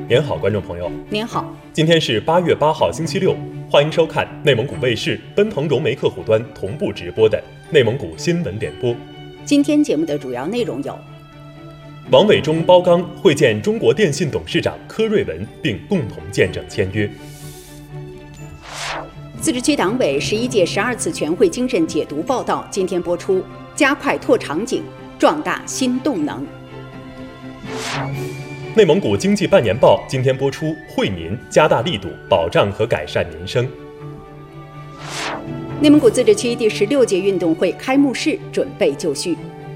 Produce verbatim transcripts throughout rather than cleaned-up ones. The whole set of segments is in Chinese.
您好，观众朋友。 您好， 今天是八月八号，星期六，欢迎收看内蒙古卫视奔腾融媒客户端同步直播的内蒙古新闻点播。 今天节目的主要内容有： 王伟忠、包钢会见中国电信董事长柯瑞文，并共同见证签约。 自治区党委十一届十二次全会精神解读报道今天播出，加快拓场景，壮大新动能。 内蒙古经济半年报今天播出，惠民加大力度保障和改善民生。内蒙古自治区第十六届运动会开幕式准备就绪。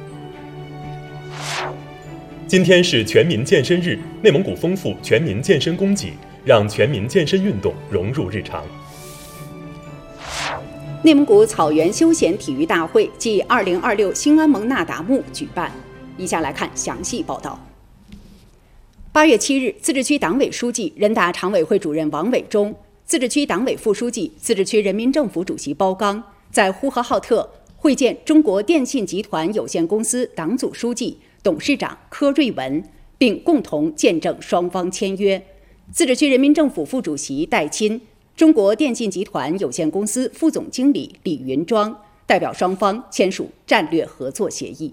今天是全民健身日，内蒙古丰富全民健身供给，让全民健身运动融入日常。内蒙古草原休闲体育大会暨二零二六兴安盟纳达慕举办。以下来看详细报道。八月七日，自治区党委书记、人大常委会主任王伟忠，自治区党委副书记、自治区人民政府主席包钢在呼和浩特会见中国电信集团有限公司党组书记、董事长柯瑞文，并共同见证双方签约。自治区人民政府副主席戴钦、中国电信集团有限公司副总经理李云庄代表双方签署战略合作协议。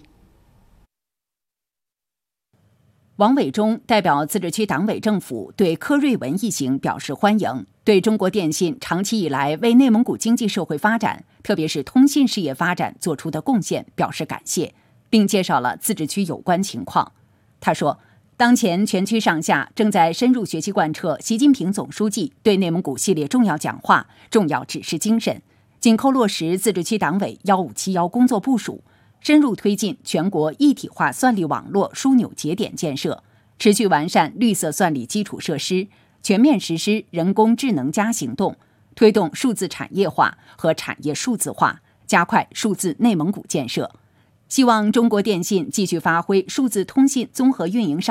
王伟忠代表自治区党委政府对柯瑞文一行表示欢迎，对中国电信长期以来为内蒙古经济社会发展，特别是通信事业发展做出的贡献表示感谢，并介绍了自治区有关情况。他说，当前全区上下正在深入学习贯彻习近平总书记对内蒙古系列重要讲话、重要指示精神，紧扣落实自治区党委一五七一工作部署，深入推进全国一体化算力网络枢纽节点建设，持续完善绿色算力基础设施，全面实施人工智能加行动，推动数字产业化和产业数字化，加快数字内蒙古建设。希望中国电信继续发挥数字通信综合运营商